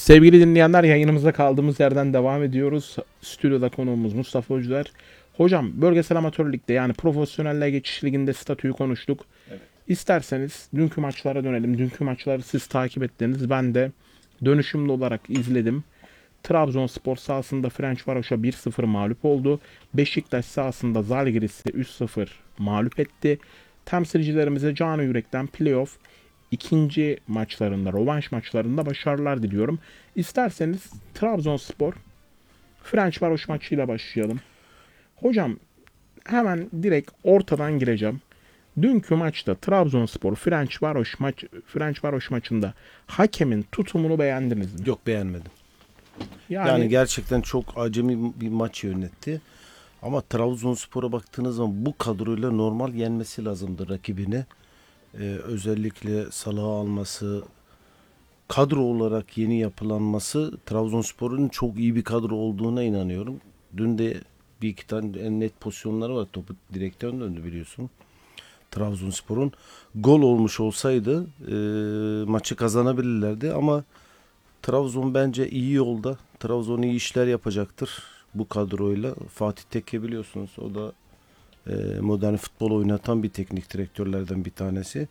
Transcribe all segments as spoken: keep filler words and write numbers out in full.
Sevgili dinleyenler, yayınımıza kaldığımız yerden devam ediyoruz. Stüdyoda konuğumuz Mustafa Özdüler. Hocam, bölgesel amatör ligde yani profesyonelliğe geçiş liginde statüyü konuştuk. Evet. İsterseniz dünkü maçlara dönelim. Dünkü maçları siz takip ettiniz. Ben de dönüşümlü olarak izledim. Trabzonspor sahasında Ferencvaros'a bir sıfır mağlup oldu. Beşiktaş sahasında Zalgiris'i üç sıfır mağlup etti. Temsilcilerimize canı yürekten playoff ikinci maçlarında, rövanş maçlarında başarılar diliyorum. İsterseniz Trabzonspor Ferencvaros maçıyla başlayalım. Hocam, hemen direkt ortadan gireceğim. Dünkü maçta Trabzonspor Ferencvaros maç Ferencvaros maçında hakemin tutumunu beğendiniz mi? Yok, beğenmedim. Yani, Yani gerçekten çok acemi bir maç yönetti. Ama Trabzonspor'a baktığınız zaman bu kadroyla normal yenmesi lazımdı rakibini. Ee, özellikle Salah'ı alması, kadro olarak yeni yapılanması Trabzonspor'un çok iyi bir kadro olduğuna inanıyorum. Dün de bir iki tane en net pozisyonları var. Topu direkten döndü biliyorsun. Trabzonspor'un gol olmuş olsaydı e, maçı kazanabilirlerdi ama Trabzon bence iyi yolda. Trabzon iyi işler yapacaktır bu kadroyla. Fatih Tekke biliyorsunuz, o da e, modern futbol oynatan bir teknik direktörlerden bir tanesi.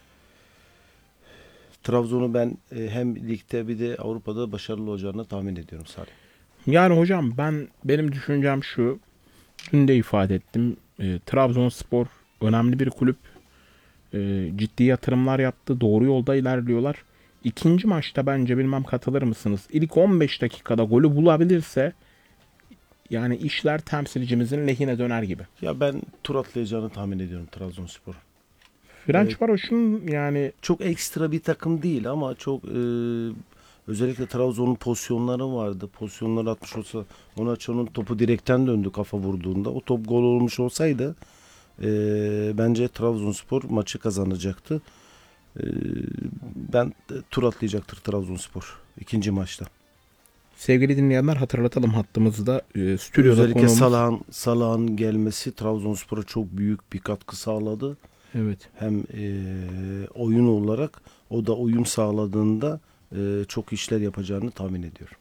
Trabzon'u ben e, hem ligde bir de Avrupa'da başarılı olacağını tahmin ediyorum Salih. yani hocam, ben benim düşüncem şu. Dün de ifade ettim. E, Trabzonspor önemli bir kulüp. E, ciddi yatırımlar yaptı. Doğru yolda ilerliyorlar. İkinci maçta bence, bilmem katılır mısınız, İlk on beş dakikada golü bulabilirse yani işler temsilcimizin lehine döner gibi. Ya ben tur atlayacağını tahmin ediyorum Trabzonspor. Evet, Ferencvaros'un yani çok ekstra bir takım değil ama çok e, özellikle Trabzon'un pozisyonları vardı. Pozisyonları atmış olsa, Onaço'nun topu direkten döndü kafa vurduğunda. O top gol olmuş olsaydı e, bence Trabzonspor maçı kazanacaktı. E, ben e, tur atlayacaktır Trabzonspor ikinci maçta. sevgili dinleyenler, hatırlatalım, hattımızda e, stüdyoda Özellikle konuğumuz. Salah'ın Salah'ın gelmesi Trabzonspor'a çok büyük bir katkı sağladı. Evet. Hem e, oyun olarak o da uyum sağladığında e, çok işler yapacağını tahmin ediyorum.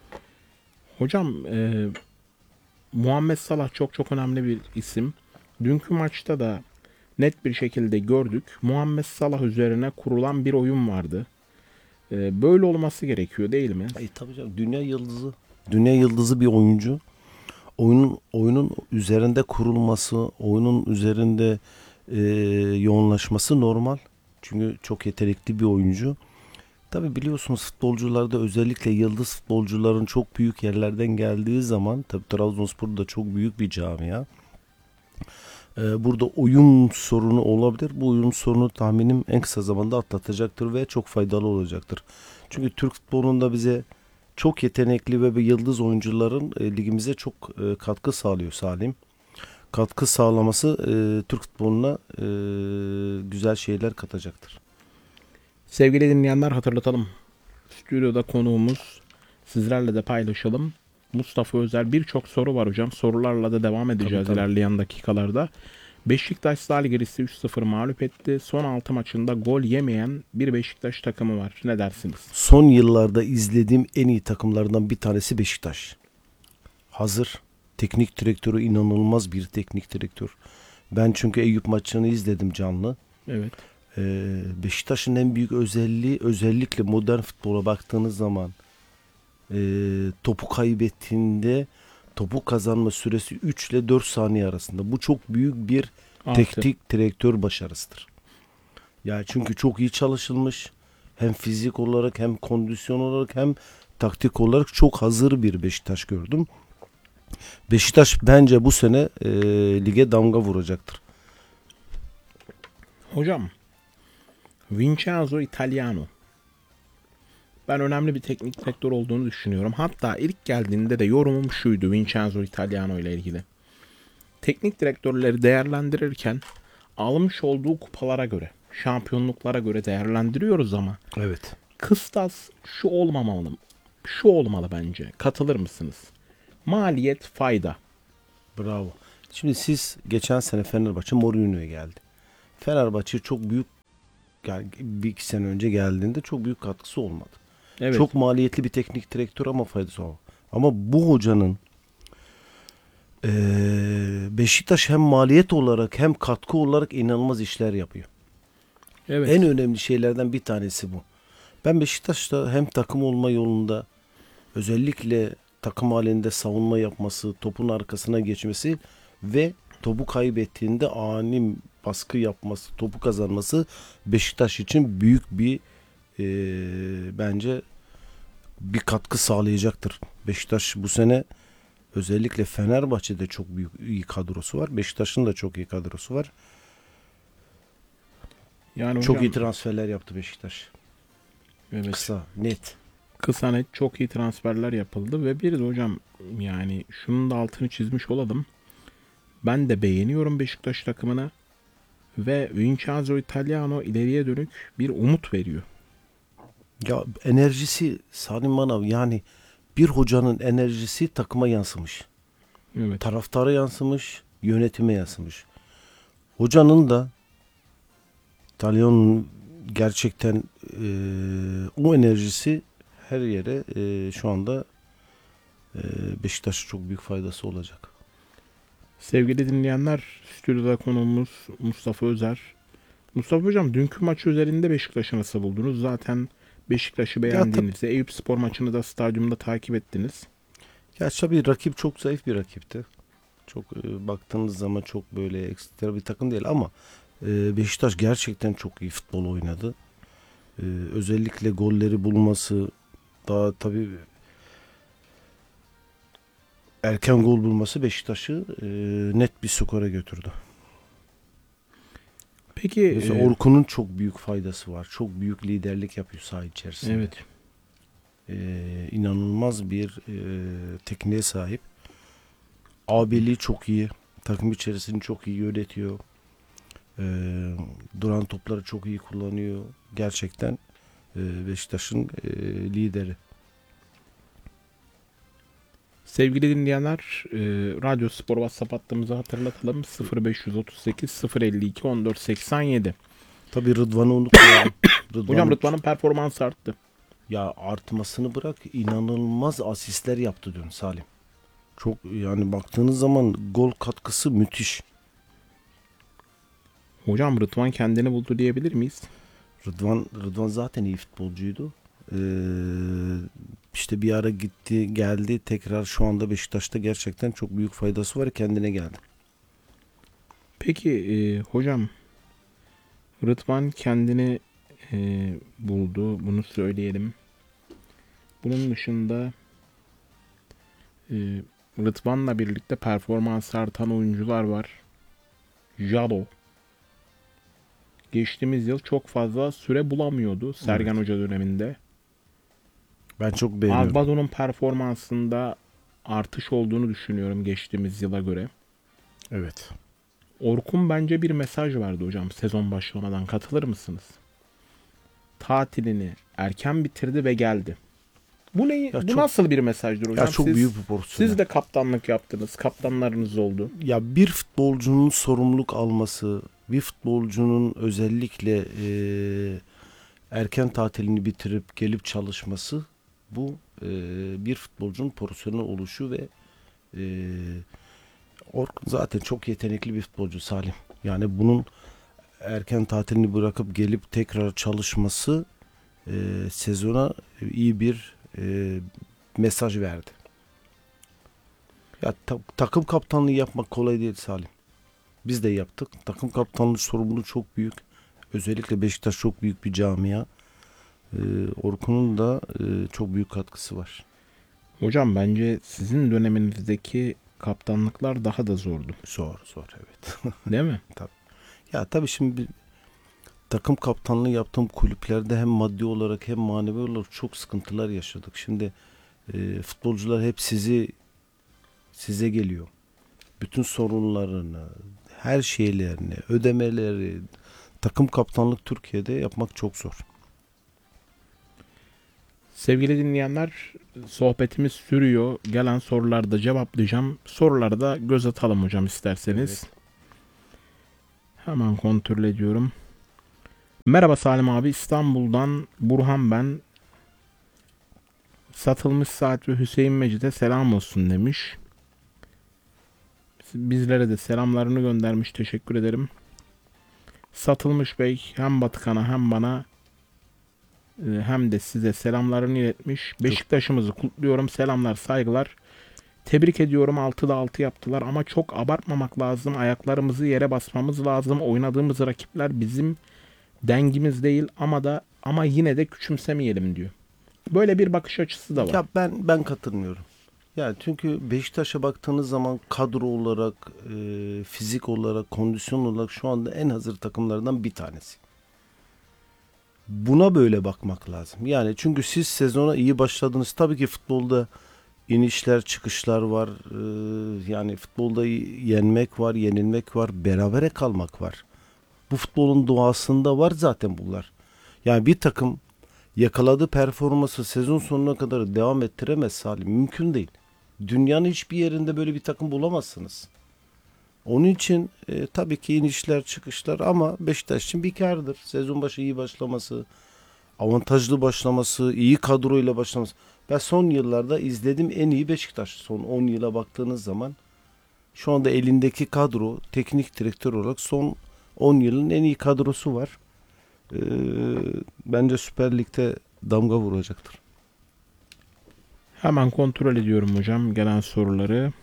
Hocam, e, Muhammed Salah çok çok önemli bir isim. Dünkü maçta da net bir şekilde gördük. Muhammed Salah üzerine kurulan bir oyun vardı. E, böyle olması gerekiyor, değil mi? E, tabii canım, dünya yıldızı. Dünya yıldızı bir oyuncu. Oyunun oyunun üzerinde kurulması, oyunun üzerinde e, yoğunlaşması normal. Çünkü çok yetenekli bir oyuncu. Tabii biliyorsunuz, futbolcularda özellikle yıldız futbolcuların çok büyük yerlerden geldiği zaman, tabii Trabzonspor da çok büyük bir camia. Ee, burada uyum sorunu olabilir. Bu uyum sorunu tahminim en kısa zamanda atlatacaktır ve çok faydalı olacaktır. Çünkü Türk futbolunda bize çok yetenekli ve bir yıldız oyuncuların e, ligimize çok e, katkı sağlıyor Salim. Katkı sağlaması e, Türk futboluna e, güzel şeyler katacaktır. Sevgili dinleyenler, hatırlatalım. Stüdyoda konuğumuz, sizlerle de paylaşalım. Mustafa Özel. Birçok soru var hocam. Sorularla da devam edeceğiz Tabii, tabii. ilerleyen dakikalarda. Beşiktaş Zalgiris'i üç sıfır mağlup etti. Son altı maçında gol yemeyen bir Beşiktaş takımı var. Ne dersiniz? Son yıllarda izlediğim en iyi takımlardan bir tanesi Beşiktaş. Hazır. Teknik direktörü inanılmaz bir teknik direktör. Ben çünkü Eyüp maçını izledim canlı. Evet. Ee, Beşiktaş'ın en büyük özelliği, özellikle modern futbola baktığınız zaman e, topu kaybettiğinde topu kazanma süresi üç ile dört saniye arasında. Bu çok büyük bir Altı. teknik direktör başarısıdır. Yani çünkü çok iyi çalışılmış. Hem fizik olarak, hem kondisyon olarak, hem taktik olarak çok hazır bir Beşiktaş gördüm. Beşiktaş bence bu sene e, lige damga vuracaktır. Hocam, Vincenzo Italiano. Ben önemli bir teknik direktör olduğunu düşünüyorum. Hatta ilk geldiğinde de yorumum şuydu Vincenzo Italiano ile ilgili. Teknik direktörleri değerlendirirken almış olduğu kupalara göre, şampiyonluklara göre değerlendiriyoruz ama Evet. kıstas şu olmamalı. Şu olmalı bence. Katılır mısınız? Maliyet fayda. Bravo. Şimdi siz geçen sene Fenerbahçe Mourinho'ya geldi. Fenerbahçe çok büyük, yani bir iki sene önce geldiğinde çok büyük katkısı olmadı. Evet. Çok maliyetli bir teknik direktör ama faydası var. Ama bu hocanın eee, Beşiktaş hem maliyet olarak hem katkı olarak inanılmaz işler yapıyor. Evet. En önemli şeylerden bir tanesi bu. Ben Beşiktaş'ta hem takım olma yolunda özellikle takım halinde savunma yapması, topun arkasına geçmesi ve topu kaybettiğinde ani baskı yapması, topu kazanması Beşiktaş için büyük bir eee, bence bir katkı sağlayacaktır. Beşiktaş bu sene özellikle Fenerbahçe'de çok büyük iyi kadrosu var. Beşiktaş'ın da çok iyi kadrosu var. Yani Çok hocam, iyi transferler yaptı Beşiktaş. evet. Kısa, net. Kısa net çok iyi transferler yapıldı ve bir de hocam yani şunun da altını çizmiş olalım. Ben de beğeniyorum Beşiktaş takımını ve Vincenzo Italiano ileriye dönük bir umut veriyor. Ya enerjisi Salim Manav, yani bir hocanın enerjisi takıma yansımış. Evet. Taraftara yansımış, yönetime yansımış. Hocanın da İtalyan'ın gerçekten e, o enerjisi her yere e, şu anda e, Beşiktaş'a çok büyük faydası olacak. Sevgili dinleyenler, stüdyoda konuğumuz Mustafa Özer. Mustafa hocam, dünkü maç üzerinde Beşiktaş'ı nasıl buldunuz? Zaten Beşiktaş'ı Ya, tab- beğendiğinizi, Eyüpspor maçını da stadyumda takip ettiniz. ya tabii rakip çok zayıf bir rakipti. Çok e, baktığınız zaman çok böyle ekstra bir takım değil ama e, Beşiktaş gerçekten çok iyi futbol oynadı. E, özellikle golleri bulması, daha tabii erken gol bulması Beşiktaş'ı e, net bir skora götürdü. Peki, Mesela e, Orkun'un çok büyük faydası var. Çok büyük liderlik yapıyor saha içerisinde. evet. E, inanılmaz bir e, tekniğe sahip. Abiliği çok iyi. Takım içerisini çok iyi yönetiyor. E, duran topları çok iyi kullanıyor. Gerçekten e, Beşiktaş'ın e, lideri. Sevgili dinleyenler, e, Radyo Spor WhatsApp hattımızı hatırlatalım. sıfır beş otuz sekiz sıfır elli iki on dört seksen yedi. Tabii Rıdvan'ı unutmayalım. Rıdvan, Hocam Rıdvan'ın performansı arttı. ya artmasını bırak, inanılmaz asistler yaptı dün Salim. Çok, yani baktığınız zaman gol katkısı müthiş. Hocam Rıdvan kendini buldu diyebilir miyiz? Rıdvan Rıdvan zaten iyi futbolcuydu. Ee, işte bir ara gitti geldi tekrar, şu anda Beşiktaş'ta gerçekten çok büyük faydası var, kendine geldi. Peki e, hocam, Rıdvan kendini e, buldu. Bunu söyleyelim. Bunun dışında e, Rıdvan'la birlikte performans artan oyuncular var. Jalo. Geçtiğimiz yıl çok fazla süre bulamıyordu Sergen Hoca döneminde. Ben çok beğeniyorum. Agbado'nun performansında artış olduğunu düşünüyorum geçtiğimiz yıla göre. Evet. Orkun bence bir mesaj verdi hocam sezon başlamadan. Katılır mısınız? Tatilini erken bitirdi ve geldi. Bu ne? Ya Bu çok- nasıl bir mesajdır hocam? Ya çok siz, büyük bir pozisyon. siz de kaptanlık yaptınız. Kaptanlarınız oldu. Ya bir futbolcunun sorumluluk alması, bir futbolcunun özellikle eee, erken tatilini bitirip gelip çalışması, bu eee, bir futbolcunun profesyonel oluşu ve eee Orkun zaten çok yetenekli bir futbolcu Salim. Yani bunun erken tatilini bırakıp gelip tekrar çalışması eee, sezona iyi bir eee, mesaj verdi. Ya ta- takım kaptanlığı yapmak kolay değil Salim. Biz de yaptık. Takım kaptanlığı sorumluluğu çok büyük. Özellikle Beşiktaş çok büyük bir camia. Ee, Orkun'un da e, çok büyük katkısı var. Hocam bence sizin döneminizdeki kaptanlıklar daha da zordu. Zor zor evet. Değil mi? Ya tabii şimdi bir takım kaptanlığı yaptığım kulüplerde hem maddi olarak hem manevi olarak çok sıkıntılar yaşadık. Şimdi e, futbolcular hep sizi size geliyor. Bütün sorunlarını, her şeylerini, ödemeleri, takım kaptanlık Türkiye'de yapmak çok zor. Sevgili dinleyenler, sohbetimiz sürüyor. Gelen soruları da cevaplayacağım. Soruları da göz atalım hocam isterseniz. Evet. Hemen kontrol ediyorum. Merhaba Salim abi, İstanbul'dan Burhan ben. Satılmış saat ve Hüseyin Mecid'e selam olsun demiş. Bizlere de selamlarını göndermiş. Teşekkür ederim. Satılmış Bey hem Batıkan'a hem bana e, hem de size selamlarını iletmiş. Beşiktaş'ımızı kutluyorum. Selamlar, saygılar. Tebrik ediyorum. altıda altı yaptılar ama çok abartmamak lazım. Ayaklarımızı yere basmamız lazım. Oynadığımız rakipler bizim dengimiz değil ama da ama yine de küçümsemeyelim diyor. Böyle bir bakış açısı da var. Ya ben ben katılmıyorum. Yani çünkü Beşiktaş'a baktığınız zaman kadro olarak, e, fizik olarak, kondisyon olarak şu anda en hazır takımlardan bir tanesi. Buna böyle bakmak lazım. Yani çünkü siz sezona iyi başladınız. Tabii ki futbolda inişler, çıkışlar var. Ee, yani futbolda yenmek var, yenilmek var, berabere kalmak var. Bu futbolun doğasında var zaten bunlar. Yani bir takım yakaladığı performansı sezon sonuna kadar devam ettiremez Salim. Mümkün değil. Dünyanın hiçbir yerinde böyle bir takım bulamazsınız. Onun için e, tabii ki inişler, çıkışlar ama Beşiktaş için bir kârdır. Sezon başı iyi başlaması, avantajlı başlaması, iyi kadroyla başlaması. Ben son yıllarda izlediğim en iyi Beşiktaş. Son on yıla baktığınız zaman şu anda elindeki kadro teknik direktör olarak son on yılın en iyi kadrosu var. Ee, bence Süper Lig'de damga vuracaktır. Hemen kontrol ediyorum hocam gelen soruları.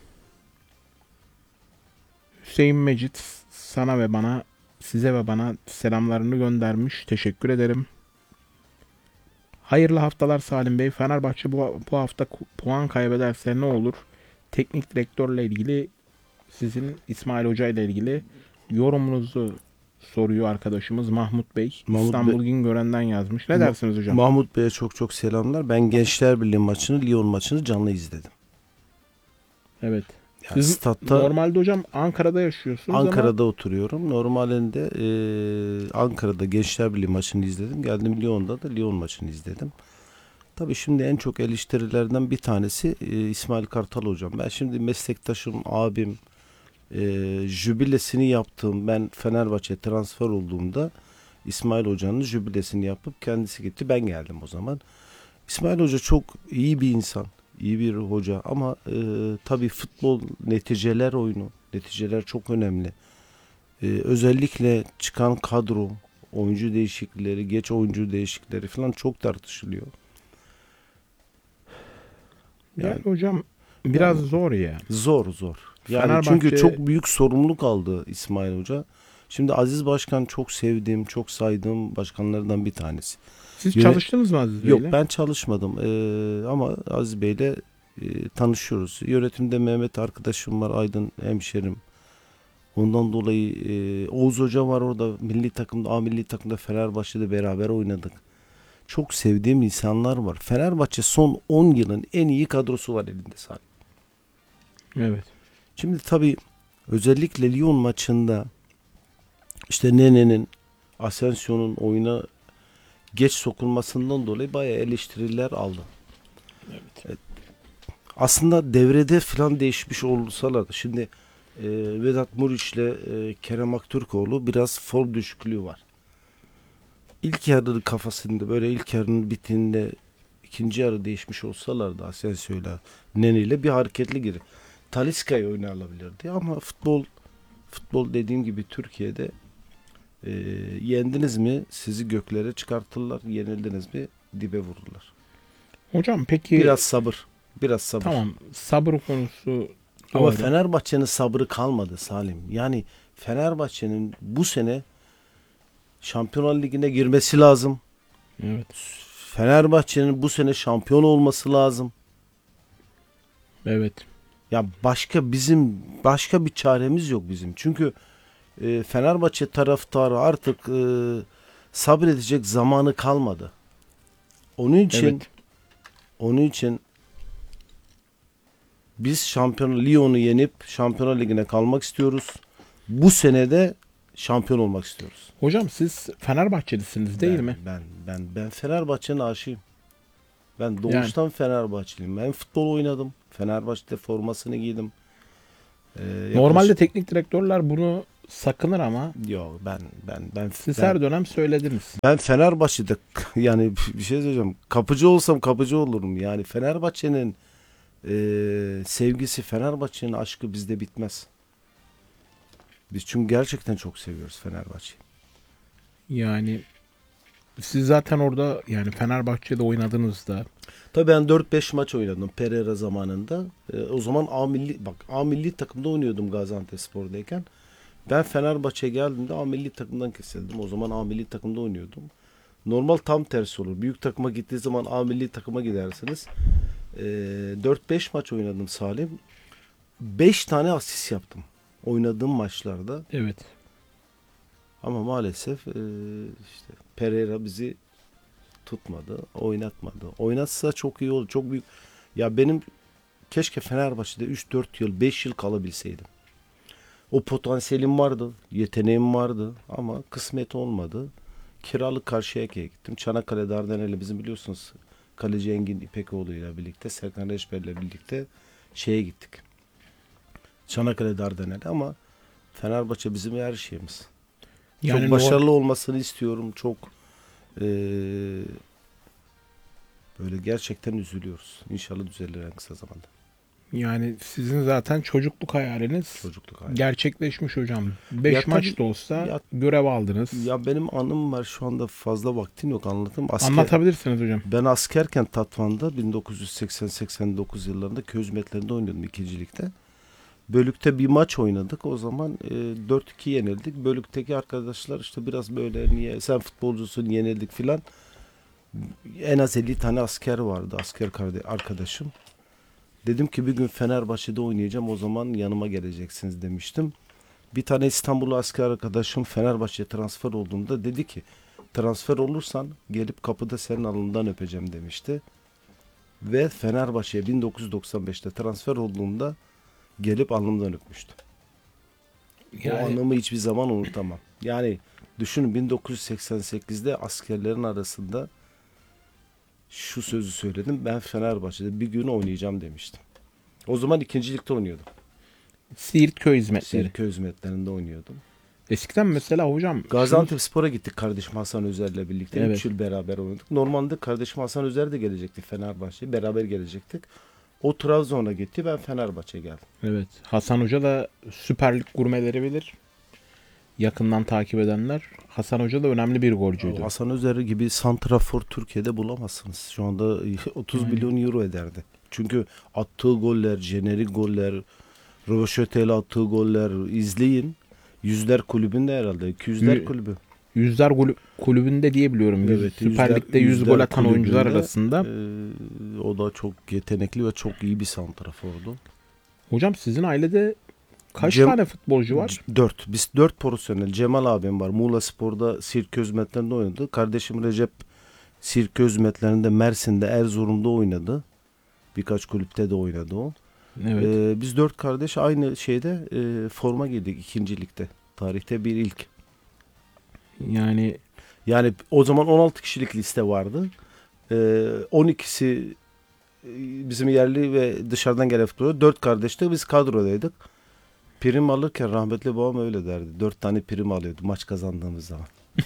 Hüseyin Mecit sana ve bana, size ve bana selamlarını göndermiş. Teşekkür ederim. Hayırlı haftalar Salim Bey. Fenerbahçe bu, bu hafta puan kaybederse ne olur? Teknik direktörle ilgili sizin İsmail Hoca ile ilgili yorumunuzu soruyor arkadaşımız Mahmut Bey. Mahmut İstanbul Bey, Güngören'den yazmış. Ne Ma- dersiniz hocam? Mahmut Bey'e çok çok selamlar. Ben Gençler Birliği maçını, Lyon maçını canlı izledim. Evet. Yani Siz statta normalde hocam Ankara'da yaşıyorsunuz Ankara'da ama oturuyorum. Normalinde e, Ankara'da Gençler Birliği maçını izledim. Geldim Lyon'da da Lyon maçını izledim. Tabii şimdi en çok eleştirilerden bir tanesi e, İsmail Kartal hocam. Ben şimdi meslektaşım, abim, e, jübilesini yaptığım, ben Fenerbahçe transfer olduğumda İsmail Hoca'nın jübilesini yapıp kendisi gitti. Ben geldim o zaman. İsmail Hoca çok iyi bir insan, iyi bir hoca ama e, tabii futbol neticeler oyunu, neticeler çok önemli. E, özellikle çıkan kadro, oyuncu değişiklikleri, geç oyuncu değişiklikleri falan çok tartışılıyor. yani, Yani hocam biraz yani zor ya. zor zor. Yani Fenerbahçe çünkü çok büyük sorumluluk aldı İsmail Hoca. Şimdi Aziz Başkan çok sevdiğim, çok saydığım başkanlardan bir tanesi. siz Yönet- çalıştınız mı Aziz Bey'le? Yok ben çalışmadım Ee, ama Aziz Bey'le e, tanışıyoruz. Yönetimde Mehmet arkadaşım var, Aydın hemşerim. Ondan dolayı e, Oğuz Hoca var orada milli takımda, A milli takımda Fenerbahçe'de beraber oynadık. Çok sevdiğim insanlar var. Fenerbahçe son on yılın en iyi kadrosu var elinde sadece. Evet. Şimdi tabii özellikle Lyon maçında işte Nene'nin, Asensio'nun oyuna geç sokulmasından dolayı bayağı eleştiriler aldı. Evet. Aslında devrede falan değişmiş olsalar şimdi e, Vedat Muriç'le e, Kerem Aktürkoğlu biraz form düşüklüğü var. İlk yarı kafasında böyle ilk yarının bittiğinde ikinci yarı değişmiş olsalardı Asensio'yla Nene'yle bir hareketli giri. Talisca'yı oyuna alabilirdi ama futbol futbol dediğim gibi Türkiye'de e, yendiniz mi sizi göklere çıkartırlar, yenildiniz mi dibe vururlar. Hocam peki Biraz sabır, biraz sabır. tamam sabır konusu Ama doğru. Fenerbahçe'nin sabrı kalmadı Salim. Yani Fenerbahçe'nin bu sene Şampiyonlar Ligi'ne girmesi lazım. Evet. Fenerbahçe'nin bu sene şampiyon olması lazım. Evet. Ya başka bizim başka bir çaremiz yok bizim. Çünkü e, Fenerbahçe taraftarı artık e, sabredecek zamanı kalmadı. Onun için Evet. onun için biz şampiyon Lyon'u yenip Şampiyonlar Ligi'ne kalmak istiyoruz. Bu sene de şampiyon olmak istiyoruz. Hocam siz Fenerbahçelisiniz değil ben, mi? Ben ben ben Fenerbahçe'nin aşığıyım. Ben doğuştan Fenerbahçeliyim. Ben futbol oynadım. Fenerbahçe'de formasını giydim. Ee, yaklaşık- Normalde teknik direktörler bunu sakınır ama Yok ben ben ben siz ben, her dönem söylediniz. ben Fenerbahçe'de yani bir şey söyleyeceğim. Kapıcı olsam kapıcı olurum. Yani Fenerbahçe'nin e, sevgisi, Fenerbahçe'nin aşkı bizde bitmez. Biz çünkü gerçekten çok seviyoruz Fenerbahçe'yi. Yani siz zaten orada yani Fenerbahçe'de oynadığınızda Tabii ben dört beş maç oynadım Pereira zamanında. E, o zaman A milli bak A milli takımda oynuyordum Gaziantepspor'dayken. Ben Fenerbahçe'ye geldiğimde A milli takımdan kesildim. O zaman A milli takımda oynuyordum. Normal tam tersi olur. Büyük takıma gittiği zaman A milli takıma gidersiniz. E, dört beş maç oynadım Salim. beş tane asist yaptım oynadığım maçlarda. evet. Ama maalesef e, işte Pereira bizi tutmadı, oynatmadı. Oynatsa çok iyi olur. Çok büyük. Ya benim keşke Fenerbahçe'de üç dört yıl, beş yıl kalabilseydim. O potansiyelim vardı, yeteneğim vardı ama kısmet olmadı. Kiralık Karşıyaka'ya gittim. Çanakkale Dardanel'le bizim biliyorsunuz kaleci Engin İpekoğlu ile birlikte, Serkan Reçber ile birlikte şeye gittik. Çanakkale Dardanel'e ama Fenerbahçe bizim her şeyimiz. Yani çok başarılı olmasını istiyorum. Çok eee, böyle gerçekten üzülüyoruz. İnşallah düzelir en kısa zamanda. Yani sizin zaten çocukluk hayaliniz Çocukluk hali. gerçekleşmiş hocam. beş Ya maç tabii- da olsa ya- görev aldınız. Ya benim anım var şu anda fazla vaktim yok anlatayım. Asker, Anlatabilirsiniz hocam. ben askerken Tatvan'da bin dokuz yüz seksen seksen dokuz yıllarında köy hizmetlerinde oynuyordum ikincilikte. Bölükte bir maç oynadık. O zaman e, dört iki yenildik. Bölükteki arkadaşlar işte biraz böyle niye sen futbolcusun yenildik filan. En az elli tane asker vardı. Asker kardeş, arkadaşım. Dedim ki bir gün Fenerbahçe'de oynayacağım. O zaman yanıma geleceksiniz demiştim. Bir tane İstanbullu asker arkadaşım Fenerbahçe'ye transfer olduğunda dedi ki transfer olursan gelip kapıda senin alnından öpeceğim demişti. Ve Fenerbahçe'ye bin dokuz yüz doksan beşte transfer olduğunda gelip alnımdan öpmüştü. O Yani anımı hiçbir zaman unutamam. Yani düşünün bin dokuz yüz seksen sekizde askerlerin arasında şu sözü söyledim. Ben Fenerbahçe'de bir gün oynayacağım demiştim. O zaman ikincilikte oynuyordum. Siirt köy hizmetleri. Siirt köy hizmetlerinde oynuyordum. Eskiden mesela hocam Gaziantepspor'a gittik kardeşim Hasan Özer'le birlikte. Evet. üç yıl beraber oynadık. Normalde kardeşim Hasan Özer de gelecekti Fenerbahçe'ye. Beraber gelecektik. O Trabzon'a gitti. Ben Fenerbahçe'ye geldim. evet, Hasan Hoca da Süper Lig gurmeleri bilir. Yakından takip edenler. Hasan Hoca da önemli bir golcüydü. Hasan Özer gibi santrafor Türkiye'de bulamazsınız. Şu anda otuz Aynen. milyon euro ederdi. Çünkü attığı goller, jenerik goller, röveşateyle attığı goller izleyin. Yüzler kulübünde herhalde. iki yüzler Yü- kulübü. Yüzler Gol- kulübünde diyebiliyorum. Yüz- Evet, Süper Yüzler- Lig'de yüz gol Yüzler atan oyuncular kulübünde, arasında. Ee, o da çok yetenekli ve çok iyi bir santrafordu. Hocam sizin ailede kaç Cem- tane futbolcu var? C- Dört. Biz dört profesyonel. Cemal abim var. Muğla Spor'da Siirt Köy Hizmetleri'nde oynadı. Kardeşim Recep Siirt Köy Hizmetleri'nde Mersin'de, Erzurum'da oynadı. Birkaç kulüpte de oynadı o. Evet. Ee, biz dört kardeş aynı şeyde e, forma giydik ikincilikte. Tarihte bir ilk. Yani Yani o zaman on altı kişilik liste vardı. Ee, on ikisi e, bizim yerli ve dışarıdan gelen futbolcu. Dört kardeşti. Biz kadrodaydık. Prim alırken rahmetli babam öyle derdi. Dört tane prim alıyordu maç kazandığımız zaman.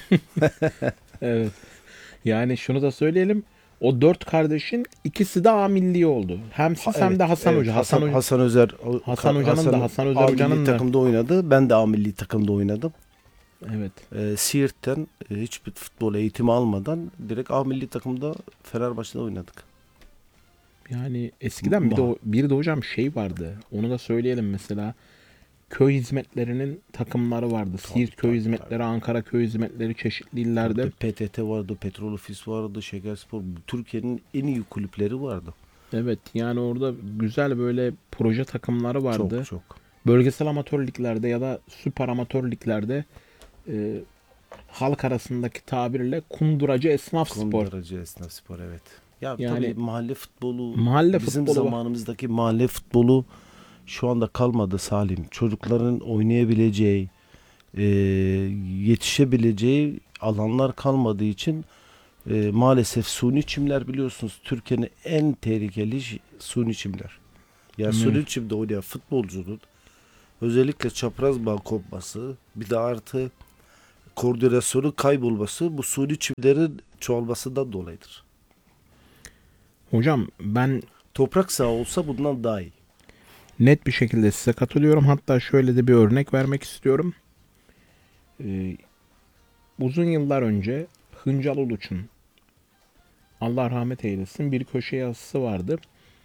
evet. Yani şunu da söyleyelim. O dört kardeşin ikisi de A milli oldu. Hem siz hem Evet, de Hasan evet. Hoca. Hasan, Hasan, Hoca. Hasan Özer. o- Hasan Hoca'nın da, Hasan Özer A Hoca'nın milli da. takımda oynadı. Ben de A milli takımda oynadım. Evet. Ee, Siirt'ten e, hiçbir futbol eğitimi almadan direkt A milli takımda Fenerbahçe'de oynadık. Yani eskiden bir de, o- bir de hocam şey vardı. Onu da söyleyelim mesela. Köy hizmetlerinin takımları vardı. Siirt köy tabii, hizmetleri, Ankara köy hizmetleri çeşitli illerde. P T T vardı, Petrol Ofis vardı, Şekerspor. Türkiye'nin en iyi kulüpleri vardı. Evet, yani orada güzel böyle proje takımları vardı. Çok çok. Bölgesel amatör liglerde ya da süper amatör liglerde e, halk arasındaki tabirle kunduracı esnaf spor. Konduracı esnaf spor evet. Ya Yani- tabii mahalle futbolu, Mahalle bizim futbolu var. zamanımızdaki mahalle futbolu şu anda kalmadı Salim. Çocukların oynayabileceği, e, yetişebileceği alanlar kalmadığı için e, maalesef suni çimler biliyorsunuz Türkiye'nin en tehlikeli ş- suni çimler. Ya Evet. suni çimde oynayan futbolcunun Özellikle çapraz bağ kopması, bir de artı koordinasyonu kaybolması bu suni çivilerin çoğalmasından dolayıdır. Hocam ben Toprak saha olsa bundan daha iyi. net bir şekilde size katılıyorum. Hatta şöyle de bir örnek vermek istiyorum. Ee, uzun yıllar önce Hıncal Uluç'un, Allah rahmet eylesin, bir köşe yazısı vardı.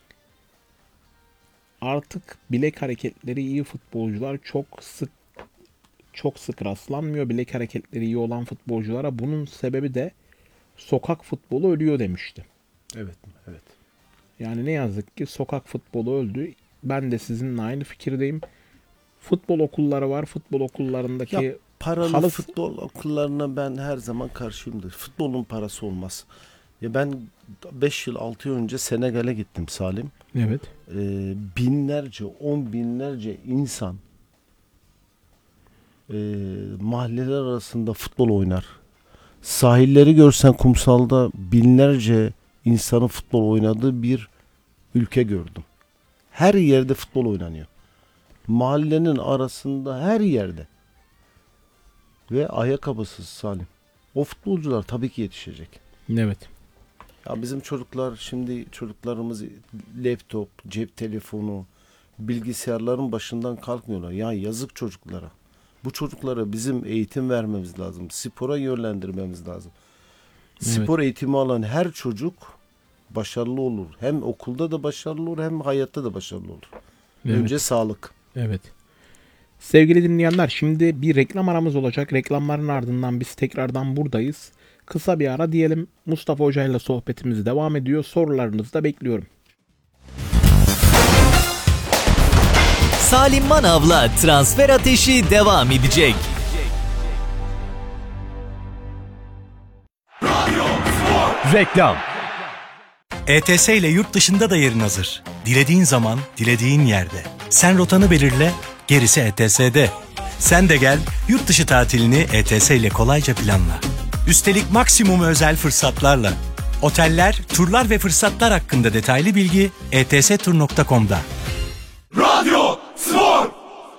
Artık bilek hareketleri iyi futbolcular çok sık çok sık rastlanmıyor. Bilek hareketleri iyi olan futbolculara, bunun sebebi de sokak futbolu ölüyor demişti. Evet, evet. Yani ne yazık ki sokak futbolu öldü. Ben de sizinle aynı fikirdeyim. Futbol okulları var. Futbol okullarındaki Ya, paralı halı- futbol okullarına ben her zaman karşıyımdır. Futbolun parası olmaz. Ya ben beş yıl altı yıl önce Senegal'e gittim Salim. Evet. Ee, binlerce, on binlerce insan e, mahalleler arasında futbol oynar. Sahilleri görsen kumsalda binlerce insanın futbol oynadığı bir ülke gördüm. Her yerde futbol oynanıyor. Mahallenin arasında her yerde. Ve ayakkabısız Salim. O futbolcular tabii ki yetişecek. Evet. Ya bizim çocuklar şimdi çocuklarımız laptop, cep telefonu, bilgisayarların başından kalkmıyorlar. Ya yazık çocuklara. Bu çocuklara bizim eğitim vermemiz lazım. Spora yönlendirmemiz lazım. Spor eğitimi alan her çocuk başarılı olur. Hem okulda da başarılı olur, hem hayatta da başarılı olur. Evet. Önce sağlık. Evet. Sevgili dinleyenler, şimdi bir reklam aramız olacak. Reklamların ardından biz tekrardan buradayız. Kısa bir ara diyelim. Mustafa Hoca ile sohbetimiz devam ediyor. Sorularınızı da bekliyorum. Salim Manav'la transfer ateşi devam edecek. Reklam. E T S ile yurt dışında da yerin hazır. Dilediğin zaman, dilediğin yerde. Sen rotanı belirle, gerisi E T S'de. Sen de gel, yurt dışı tatilini E T S ile kolayca planla. Üstelik maksimum özel fırsatlarla. Oteller, turlar ve fırsatlar hakkında detaylı bilgi e t s tur nokta com'da. Radyo Spor.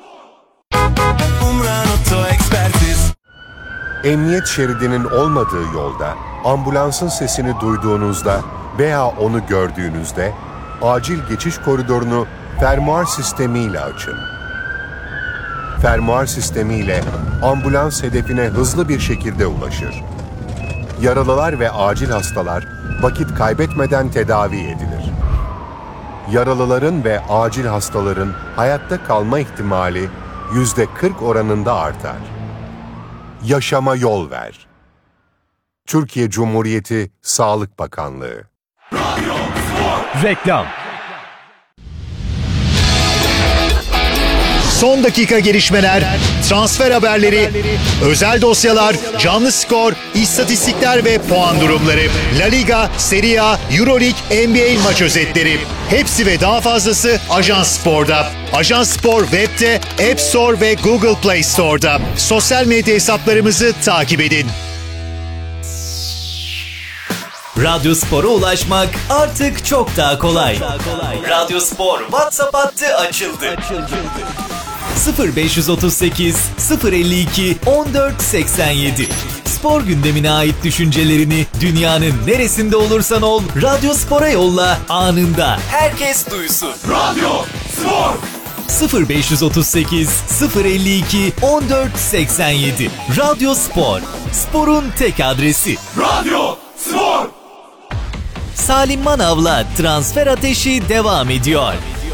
Umran Oto Ekspertiz. Emniyet şeridinin olmadığı yolda, ambulansın sesini duyduğunuzda veya onu gördüğünüzde acil geçiş koridorunu fermuar sistemiyle açın. Fermuar sistemiyle ambulans hedefine hızlı bir şekilde ulaşır. Yaralılar ve acil hastalar vakit kaybetmeden tedavi edilir. Yaralıların ve acil hastaların hayatta kalma ihtimali yüzde kırk oranında artar. Yaşama yol ver. Türkiye Cumhuriyeti Sağlık Bakanlığı. Reklam. Son dakika gelişmeler, transfer haberleri, özel dosyalar, canlı skor, istatistikler ve puan durumları. La Liga, Serie A, Euroleague, N B A maç özetleri. Hepsi ve daha fazlası Ajans Spor'da. Ajans Spor web'de, App Store ve Google Play Store'da. Sosyal medya hesaplarımızı takip edin. Radyo Spor'a ulaşmak artık çok daha kolay. Radyo Spor WhatsApp hattı açıldı. sıfır beş otuz sekiz sıfır elli iki on dört seksen yedi. Spor gündemine ait düşüncelerini dünyanın neresinde olursan ol Radyo Spor'a yolla, anında herkes duysun. Radyo Spor. sıfır beş otuz sekiz sıfır elli iki on dört seksen yedi. Radyo Spor, sporun tek adresi. Radyo Spor. Salim Manav'la transfer ateşi devam ediyor.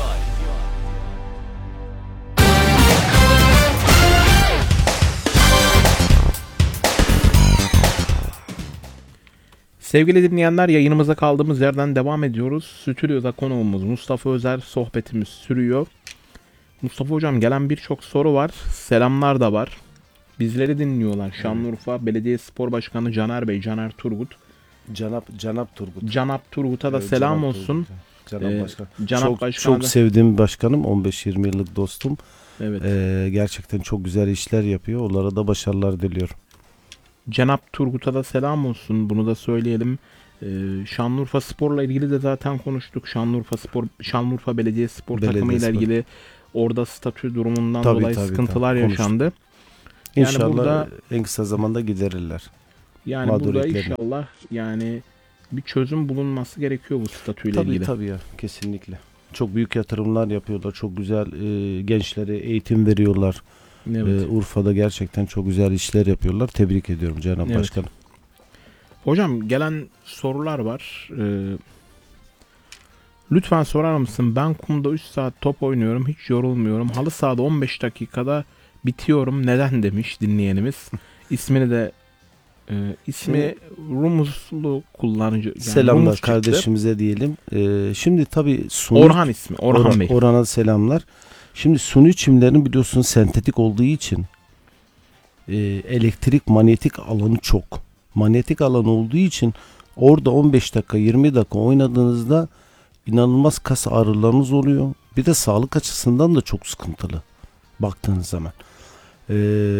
Sevgili dinleyenler, yayınımıza kaldığımız yerden devam ediyoruz. Stüdyoda konuğumuz Mustafa Özer, sohbetimiz sürüyor. Mustafa Hocam, gelen birçok soru var. Selamlar da var. Bizleri dinliyorlar. Şanlıurfa Belediye Spor Başkanı Caner Bey, Caner Turgut. Canap Canap Turgut. Canap Turgut'a da Evet, selam Canap olsun. Turgut. Canap Ee, Başkan. Canap çok, Başkan çok da- sevdiğim bir başkanım. on beş yirmi yıllık dostum. Evet. Ee, gerçekten çok güzel işler yapıyor. Onlara da başarılar diliyorum. Cenap Turgut'a da selam olsun. Bunu da söyleyelim. Ee, Şanlıurfa Spor'la ilgili de zaten konuştuk. Şanlıurfa Spor, Şanlıurfa Belediye Spor Belediye takımı ile Spor. ilgili Orada statü durumundan Tabii, dolayı tabii, sıkıntılar tabii. Konuştuk. yaşandı. Yani İnşallah burada en kısa zamanda giderirler. yani burada mağduriyetlerini. inşallah yani bir çözüm bulunması gerekiyor bu statüyle Tabii ilgili. tabii ya, kesinlikle. Çok büyük yatırımlar yapıyorlar. Çok güzel e, gençlere eğitim veriyorlar. Evet. E, Urfa'da gerçekten çok güzel işler yapıyorlar. Tebrik ediyorum Cenab Evet. Başkanım. Hocam gelen sorular var. Ee, lütfen sorar mısın? Ben kumda üç saat top oynuyorum. Hiç yorulmuyorum. Halı sahada on beş dakikada bitiyorum. Neden demiş dinleyenimiz. İsmini de e, ismi Rumuzlu kullanıcı. Yani Selamlar Rumuz çıktı. kardeşimize diyelim. E, şimdi tabii suni, Orhan ismi. Orhan Orhan- Bey. Orhan'a selamlar. Şimdi suni çimlerin biliyorsunuz sentetik olduğu için e, elektrik manyetik alanı çok. Manyetik alan olduğu için orada on beş dakika yirmi dakika oynadığınızda inanılmaz kas ağrılarınız oluyor. Bir de sağlık açısından da çok sıkıntılı baktığınız zaman. E,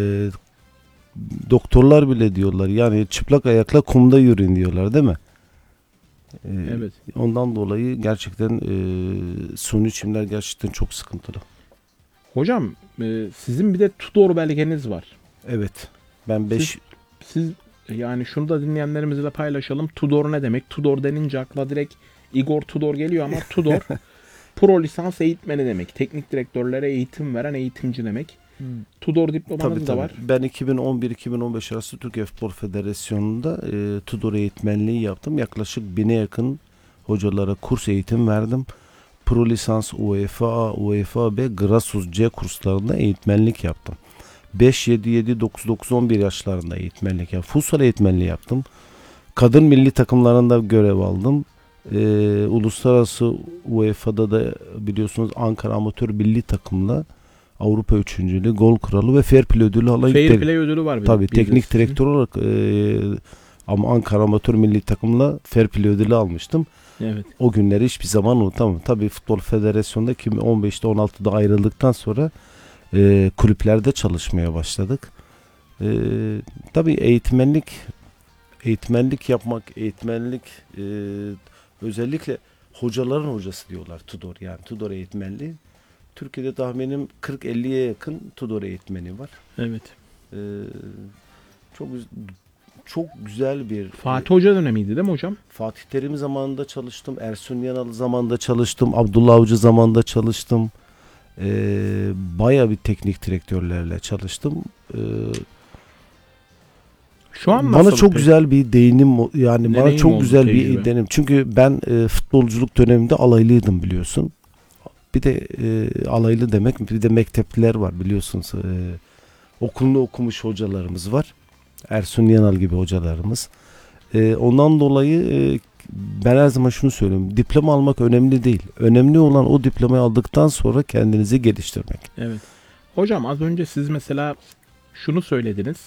doktorlar bile diyorlar yani çıplak ayakla kumda yürüyün diyorlar değil mi? E, Evet. Ondan dolayı gerçekten e, suni çimler gerçekten çok sıkıntılı. Hocam e, sizin bir de Tudor belgeniz var. Evet. Ben beş Siz, siz yani şunu da dinleyenlerimizle paylaşalım. Tudor ne demek? Tudor denince akla direkt Igor Tudor geliyor ama Tudor pro lisans eğitmeni demek. Teknik direktörlere eğitim veren eğitimci demek. Tudor diplomanız tabii, da tabii. var. Ben iki bin on bir iki bin on beş arası Türkiye Futbol Federasyonu'nda e, Tudor eğitmenliği yaptım. Yaklaşık bine yakın hocalara kurs eğitim verdim. Pro lisans UEFA A, UEFA B, Grasus C kurslarında eğitmenlik yaptım. beş, yedi, yedi, dokuz, dokuz, on bir yaşlarında eğitmenlik yaptım. Futsal eğitmenliği yaptım. Kadın milli takımlarında görev aldım. Ee, uluslararası UEFA'da da biliyorsunuz Ankara Amatör Milli Takım'la Avrupa üçüncülüğü, gol kralı ve Fair Play ödülü alan Fair tek- Play ödülü var. bir- tabii bir teknik de sizin. direktör olarak e, ama Ankara Amatör Milli Takım'la Fair Play ödülü almıştım. Evet. O günleri hiçbir zaman unutamam. Tabii Futbol Federasyonu'nda iki bin on beşte on altıda ayrıldıktan sonra e, kulüplerde çalışmaya başladık. E, tabii eğitmenlik eğitmenlik yapmak, eğitmenlik e, özellikle hocaların hocası diyorlar Tudor. Yani Tudor eğitmenliği. Türkiye'de tahminim kırk elliye yakın Tudor eğitmeni var. Evet. E, çok güz- çok güzel bir Fatih Hoca dönemiydi değil mi hocam? Fatih Terim zamanında çalıştım. Ersun Yanal zamanında çalıştım. Abdullah Avcı zamanında çalıştım. Ee, Baya bir teknik direktörlerle çalıştım. Ee, Şu an bana nasıl çok peki? güzel bir değinim o- yani bana Deneyim çok oldu, güzel tecrübe. bir deneyim. Çünkü ben e, futbolculuk döneminde alaylıydım biliyorsun. Bir de e, alaylı demek bir de mektepliler var biliyorsunuz. E, okulunu okumuş hocalarımız var. Ersun Yanal gibi hocalarımız. Ee, ondan dolayı e, ben her zaman şunu söylüyorum. Diploma almak önemli değil. Önemli olan o diplomayı aldıktan sonra kendinizi geliştirmek. Evet. Hocam az önce siz mesela şunu söylediniz.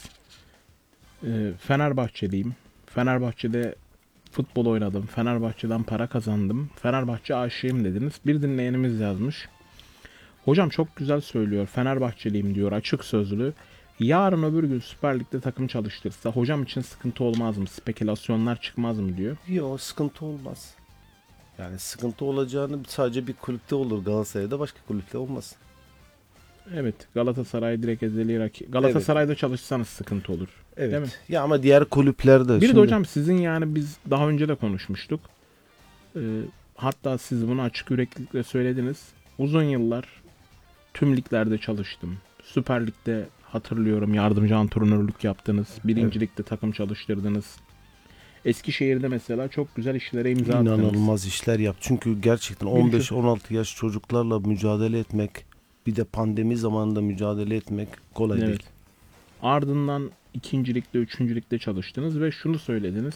Ee, Fenerbahçeliyim. Fenerbahçe'de futbol oynadım. Fenerbahçe'den para kazandım. Fenerbahçe aşığım dediniz. Bir dinleyenimiz yazmış. Hocam çok güzel söylüyor. Fenerbahçeliyim diyor. Açık sözlü. Yarın öbür gün Süper Lig'de takım çalıştırsa hocam için sıkıntı olmaz mı? Spekülasyonlar çıkmaz mı diyor. Yok, sıkıntı olmaz. Yani sıkıntı olacağını sadece bir kulüpte olur, Galatasaray'da, başka kulüpte olmaz. Evet, Galatasaray direkt ezeli rakip. Galatasaray'da çalışsanız sıkıntı olur. Evet. Değil mi? Ya ama diğer kulüplerde Bir de şimdi- hocam sizin yani biz daha önce de konuşmuştuk. Ee, hatta siz bunu açık yüreklilikle söylediniz. Uzun yıllar tüm liglerde çalıştım. Süper Lig'de hatırlıyorum yardımcı antrenörlük yaptınız. Birinci Lig'de takım çalıştırdınız. Eskişehir'de mesela çok güzel işlere imza attınız. İnanılmaz işler yap. Çünkü gerçekten on beş on altı yaş çocuklarla mücadele etmek, bir de pandemi zamanında mücadele etmek kolay Evet. değil. Ardından ikinci ligde, üçüncü ligde çalıştınız ve şunu söylediniz.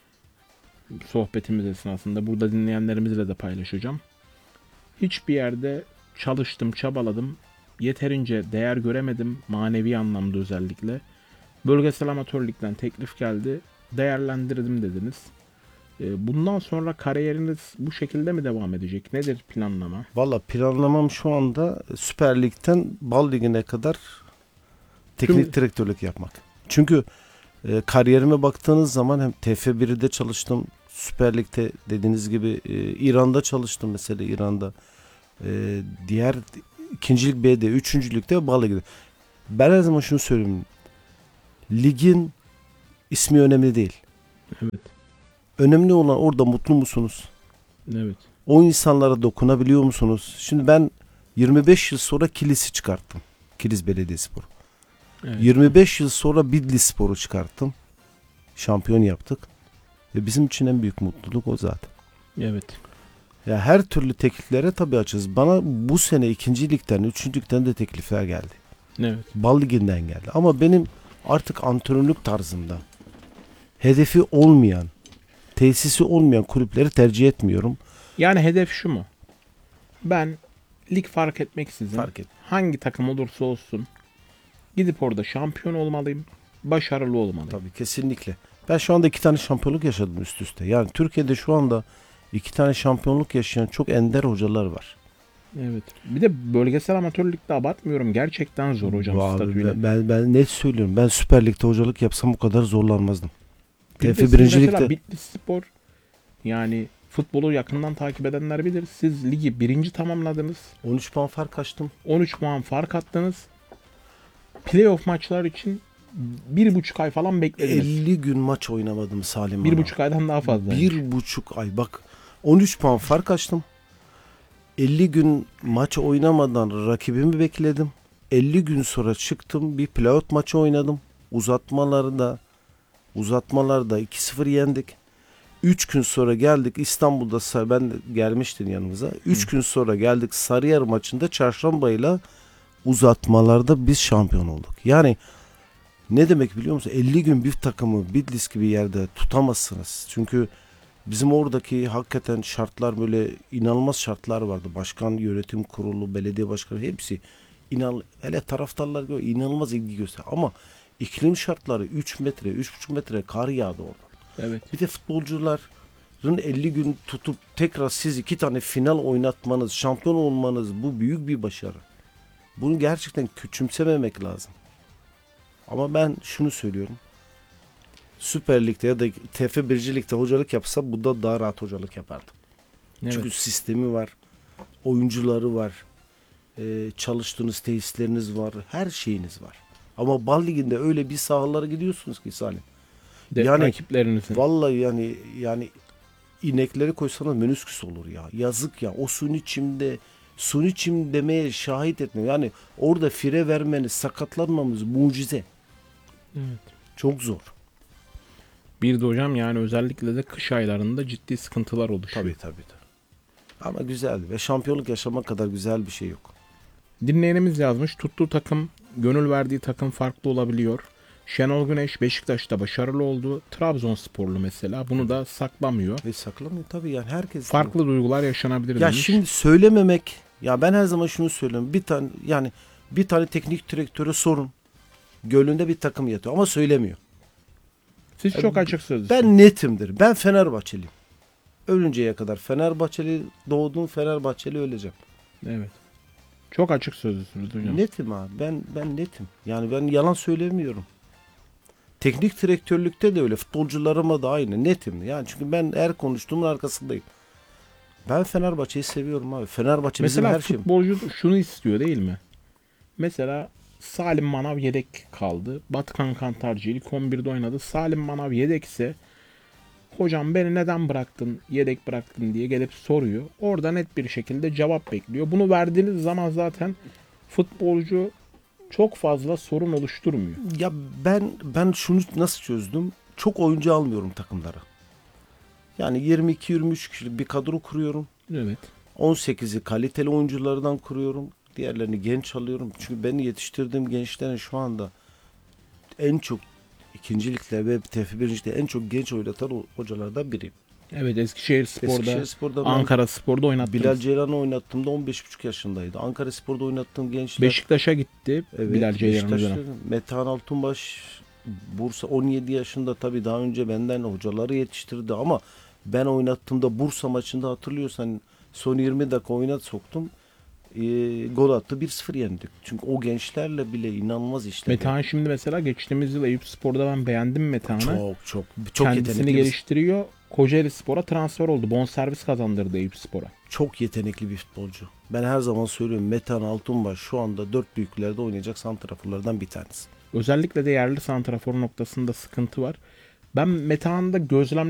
Sohbetimiz esnasında burada dinleyenlerimizle de paylaşacağım. Hiçbir yerde çalıştım, çabaladım. Yeterince değer göremedim manevi anlamda özellikle. Bölgesel amatör ligden teklif geldi. Değerlendirdim dediniz. Ee, Bundan sonra kariyeriniz bu şekilde mi devam edecek? Nedir planlama? Valla planlamam şu anda Süper Lig'den Bal Ligi'ne kadar teknik Tüm- direktörlük yapmak. Çünkü e, kariyerime baktığınız zaman hem T F bir'de çalıştım, Süper Lig'de dediğiniz gibi e, İran'da çalıştım mesela İran'da. E, diğer ikincilik B'de, üçüncülükte Balıkesir. Ben her zaman şunu söylüyorum. Ligin ismi önemli değil. Evet. Önemli olan orada mutlu musunuz? Evet. O insanlara dokunabiliyor musunuz? Şimdi ben yirmi beş yıl sonra Kilis'i çıkarttım. Kilis Belediyespor. Evet. yirmi beş yıl sonra Bitlisspor'u çıkarttım. Şampiyon yaptık. Ve bizim için en büyük mutluluk o zaten. Evet. Ya her türlü tekliflere tabii açız. Bana bu sene ikinci ligden, üçüncü ligden de teklifler geldi. Evet. Bal Ligi'nden geldi. Ama benim artık antrenörlük tarzında hedefi olmayan, tesisi olmayan kulüpleri tercih etmiyorum. Yani hedef şu mu? Ben lig fark etmeksizin Fark et. hangi takım olursa olsun gidip orada şampiyon olmalıyım. Başarılı olmalıyım. Tabii kesinlikle. Ben şu anda iki tane şampiyonluk yaşadım üst üste. Yani Türkiye'de şu anda iki tane şampiyonluk yaşayan çok ender hocalar var. Evet. Bir de bölgesel amatörlükte abartmıyorum. Gerçekten zor hocam Abi, statüyle. ben, ben, ben net söylüyorum. Ben Süper Lig'de hocalık yapsam bu kadar zorlanmazdım. Bir de T F siz birinci mesela Lig'de Bitlisspor, yani futbolu yakından takip edenler bilir. Siz ligi birinci tamamladınız. on üç puan fark açtım. on üç puan fark attınız. Playoff maçlar için bir buçuk ay falan beklediniz. elli gün maç oynamadım Salim Bir Bana. buçuk aydan daha fazla. Bir buçuk ay bak on üç puan fark açtım. elli gün maç oynamadan rakibimi bekledim. elli gün sonra çıktım bir playoff maçı oynadım. Uzatmalarda uzatmalarda iki sıfır yendik. üç gün sonra geldik İstanbul'da, ben de gelmiştin yanımıza. üç gün sonra geldik Sarıyer maçında Çarşamba'yla uzatmalarda biz şampiyon olduk. Yani ne demek biliyor musun? elli gün bir takımı Bitlis gibi yerde tutamazsınız. Çünkü bizim oradaki hakikaten şartlar böyle inanılmaz şartlar vardı. Başkan, yönetim kurulu, belediye başkanı hepsi inan, hele taraftarlar göre inanılmaz ilgi göster. Ama iklim şartları üç metre, üç buçuk metre kar yağdı orada. Evet. Bir de futbolcuların elli gün tutup tekrar siz iki tane final oynatmanız, şampiyon olmanız bu büyük bir başarı. Bunu gerçekten küçümsememek lazım. Ama ben şunu söylüyorum. Süper Lig'de ya da T F birinci Lig'de hocalık yapsa bu da daha rahat hocalık yapardım. Evet. Çünkü sistemi var, oyuncuları var, e, çalıştığınız tesisleriniz var, her şeyiniz var. Ama Bal Ligi'nde öyle bir sahalara gidiyorsunuz ki Salim. De, yani rakiplerinizin. Vallahi yani yani inekleri koysanız menüsküs olur ya. Yazık ya. O suni çimde suni çim demeye şahit etmiyor. Yani orada fire vermeniz, sakatlanmamız mucize. Evet. Çok zor. Bir de hocam yani özellikle de kış aylarında ciddi sıkıntılar oluşuyor. Tabii tabii. tabii. Ama güzeldi ve şampiyonluk yaşamak kadar güzel bir şey yok. Dinleyenimiz yazmış. Tuttuğu takım, gönül verdiği takım farklı olabiliyor. Şenol Güneş Beşiktaş'ta başarılı oldu. Trabzonsporlu mesela. Bunu da saklamıyor. Ve saklamıyor tabii yani herkes. Farklı duygular yaşanabilir Ya demiş. şimdi söylememek, ya ben her zaman şunu söylüyorum. Bir tane yani bir tane teknik direktöre sorun. Gölünde bir takım yatıyor ama söylemiyor. Siz çok açık sözlüsünüz. Ben netimdir. Ben Fenerbahçeliyim. Ölünceye kadar Fenerbahçeli doğdum, Fenerbahçeli öleceğim. Evet. Çok açık sözlüsünüz hocam. Netim abi. Ben ben netim. Yani ben yalan söylemiyorum. Teknik direktörlükte de öyle. Futbolcularıma da aynı. Netim. Yani çünkü ben her konuştuğumun arkasındayım. Ben Fenerbahçe'yi seviyorum abi. Fenerbahçe bizim Mesela her şeyim. futbolcu şunu istiyor değil mi? Mesela Salim Manav yedek kaldı. Batıkan Kantarcı ilk on birde oynadı. Salim Manav yedekse hocam beni neden bıraktın, yedek bıraktın diye gelip soruyor. Orada net bir şekilde cevap bekliyor. Bunu verdiğiniz zaman zaten futbolcu çok fazla sorun oluşturmuyor. Ya ben ben şunu nasıl çözdüm? Çok oyuncu almıyorum takımlara. Yani yirmi iki yirmi üç kişilik bir kadro kuruyorum. Evet. on sekizi kaliteli oyunculardan kuruyorum. Diğerlerini genç alıyorum. Çünkü beni yetiştirdiğim gençlerin şu anda en çok ikincilikle ve T F birincilikte en çok genç oynatan hocalardan biriyim. Evet, Eskişehir Spor'da, Eskişehir Spor'da ben Ankara Spor'da oynattınız. Bilal Ceylan'ı oynattığımda on beş buçuk yaşındaydı. Ankara Spor'da oynattığım gençler. Beşiktaş'a gitti Evet, Bilal Ceylan'ın Beşiktaş'ta dönem. Metehan Altunbaş Bursa on yedi yaşında tabii daha önce benden hocaları yetiştirdi ama ben oynattığımda Bursa maçında hatırlıyorsan son yirmi dakika oynat soktum. E, gol attı bir sıfır yendik. Çünkü o gençlerle bile inanılmaz işler. Metehan şimdi mesela geçtiğimiz yıl Eyüp Spor'da ben beğendim Metehan'ı. Çok çok çok Kendisini yetenekli. geliştiriyor. Kocaeli Spor'a transfer oldu. Bonservis kazandırdı Eyüpspor'a. Çok yetenekli bir futbolcu. Ben her zaman söylüyorum, Metehan Altunbaş şu anda dört büyüklerde oynayacak santraforlardan bir tanesi. Özellikle de yerli santrafor noktasında sıkıntı var. Ben Metehan'da gözlem